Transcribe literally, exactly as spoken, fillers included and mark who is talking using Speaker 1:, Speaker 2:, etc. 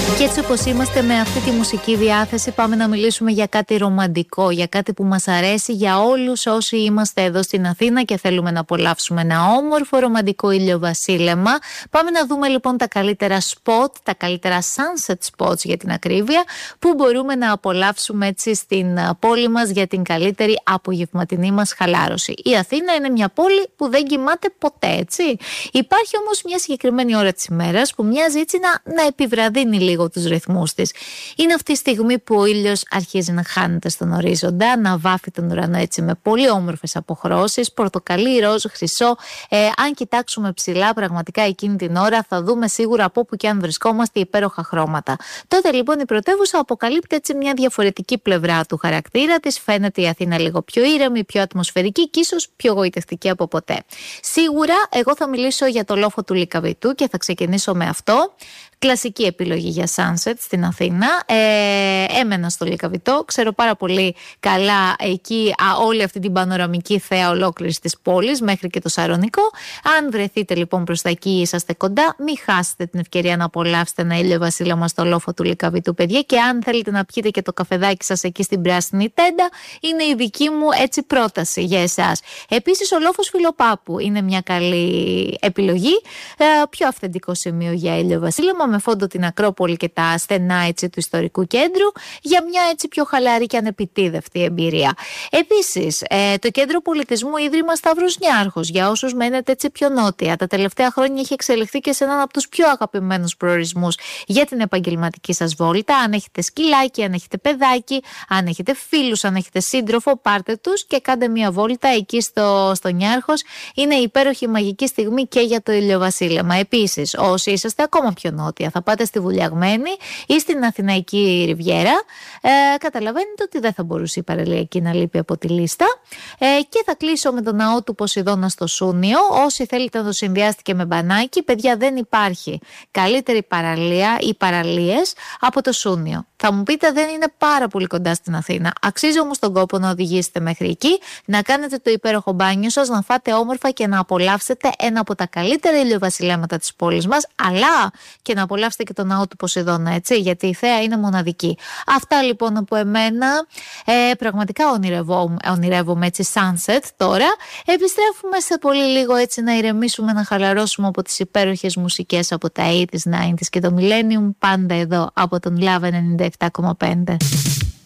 Speaker 1: Και έτσι όπως είμαστε με αυτή τη μουσική διάθεση, πάμε να μιλήσουμε για κάτι ρομαντικό, για κάτι που μας αρέσει για όλους όσοι είμαστε εδώ στην Αθήνα και θέλουμε να απολαύσουμε ένα όμορφο ρομαντικό ηλιοβασίλεμα. Πάμε να δούμε λοιπόν τα καλύτερα spot, τα καλύτερα sunset spots για την ακρίβεια, που μπορούμε να απολαύσουμε έτσι στην πόλη μας για την καλύτερη απογευματινή μας χαλάρωση. Η Αθήνα είναι μια πόλη που δεν κοιμάται ποτέ, έτσι. Υπάρχει όμως μια συγκεκριμένη ώρα της ημέρας που μοιάζει έτσι να, να επιβραδύνει λίγο τους ρυθμούς της. Είναι αυτή η στιγμή που ο ήλιος αρχίζει να χάνεται στον ορίζοντα, να βάφει τον ουρανό έτσι με πολύ όμορφες αποχρώσεις, πορτοκαλί, ροζ, χρυσό. Ε, αν κοιτάξουμε ψηλά, πραγματικά εκείνη την ώρα θα δούμε σίγουρα από όπου και αν βρισκόμαστε υπέροχα χρώματα. Τότε λοιπόν η πρωτεύουσα αποκαλύπτει έτσι μια διαφορετική πλευρά του χαρακτήρα της. Φαίνεται η Αθήνα λίγο πιο ήρεμη, πιο ατμοσφαιρική και ίσως πιο γοητευτική από ποτέ. Σίγουρα εγώ θα μιλήσω για το λόφο του Λυκαβητού και θα ξεκινήσω με αυτό. Κλασική επιλογή για sunset στην Αθήνα. Ε, έμενα στο Λυκαβητό. Ξέρω πάρα πολύ καλά εκεί α, όλη αυτή την πανοραμική θέα ολόκληρης της πόλης μέχρι και το Σαρονικό. Αν βρεθείτε λοιπόν προς τα εκεί, είσαστε κοντά, μην χάσετε την ευκαιρία να απολαύσετε ένα ηλιοβασίλεμα στο λόφο του Λυκαβητού, παιδιά. Και αν θέλετε να πιείτε και το καφεδάκι σας εκεί στην πράσινη τέντα, είναι η δική μου έτσι πρόταση για εσάς. Επίσης, ο λόφος Φιλοπάπου είναι μια καλή επιλογή. Ε, πιο αυθεντικό σημείο για ηλιοβασίλεμα, με φόντο την Ακρόπολη και τα στενά έτσι του ιστορικού κέντρου, για μια έτσι πιο χαλαρή και ανεπιτίδευτη εμπειρία. Επίσης, ε, το Κέντρο Πολιτισμού Ίδρυμα Σταύρος Νιάρχος, για όσους μένετε έτσι πιο νότια, τα τελευταία χρόνια έχει εξελιχθεί και σε έναν από τους πιο αγαπημένους προορισμούς για την επαγγελματική σας βόλτα. Αν έχετε σκυλάκι, αν έχετε παιδάκι, αν έχετε φίλους, αν έχετε σύντροφο, πάρτε τους και κάντε μια βόλτα εκεί στο, στο Νιάρχος. Είναι υπέροχη μαγική στιγμή και για το ηλιοβασίλεμα. Επίσης, όσοι είσαστε ακόμα πιο νότια, θα πάτε στη Βουλιαγμένη ή στην Αθηναϊκή Ριβιέρα, ε, καταλαβαίνετε ότι δεν θα μπορούσε η παραλία εκεί να λείπει από τη λίστα. Ε, και θα κλείσω με τον ναό του Ποσειδώνα στο Σούνιο. Όσοι θέλετε να το συνδυάσετε και με μπανάκι, παιδιά, δεν υπάρχει καλύτερη παραλία ή παραλίες από το Σούνιο. Θα μου πείτε, δεν είναι πάρα πολύ κοντά στην Αθήνα. Αξίζει όμως τον κόπο να οδηγήσετε μέχρι εκεί, να κάνετε το υπέροχο μπάνιο σας, να φάτε όμορφα και να απολαύσετε ένα από τα καλύτερα ηλιοβασιλέματα της πόλης μας, αλλά και να απολαύσετε και τον ναό του Ποσειδώνα, έτσι, γιατί η θέα είναι μοναδική. Αυτά λοιπόν από εμένα. Ε, πραγματικά ονειρευόμαι, ονειρεύομαι έτσι sunset τώρα. Επιστρέφουμε σε πολύ λίγο έτσι να ηρεμήσουμε, να χαλαρώσουμε από τις υπέροχες μουσικές από τα ογδόντα, ενενήντα και το Millennium, πάντα εδώ από τον Love ενενήντα επτά κόμμα πέντε.